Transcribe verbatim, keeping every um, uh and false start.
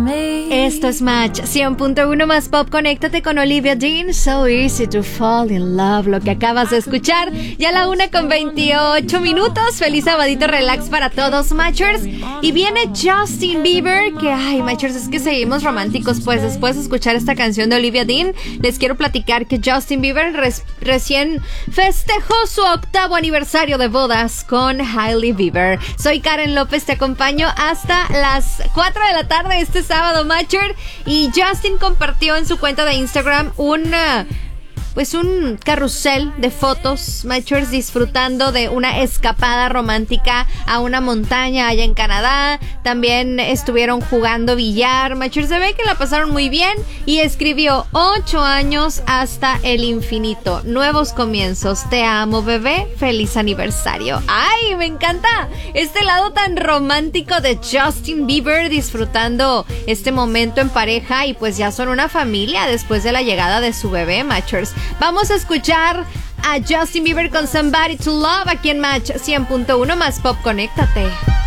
Esto es Match cien punto uno más pop. Conéctate con Olivia Dean. So easy to fall in love. Lo que acabas de escuchar. Ya a la una con veintiocho minutos. Feliz sabadito relax para todos, Matchers. Y viene Justin Bieber. Que ay, Matchers, es que seguimos románticos. Pues después de escuchar esta canción de Olivia Dean, les quiero platicar que Justin Bieber res- recién festejó su octavo aniversario de bodas con Hailey Bieber. Soy Karen López, te acompaño hasta las cuatro de la tarde este sábado, Matcher. Y Justin compartió en su cuenta de Instagram una... pues un carrusel de fotos, Matchers, disfrutando de una escapada romántica a una montaña allá en Canadá. También estuvieron jugando billar, Matchers. Se ve que la pasaron muy bien y escribió: ocho años hasta el infinito, nuevos comienzos, te amo, bebé, feliz aniversario. ¡Ay, me encanta este lado tan romántico de Justin Bieber, disfrutando este momento en pareja! Y pues ya son una familia después de la llegada de su bebé, Matchers. Vamos a escuchar a Justin Bieber con Somebody to Love aquí en Match cien punto uno más pop. Conéctate.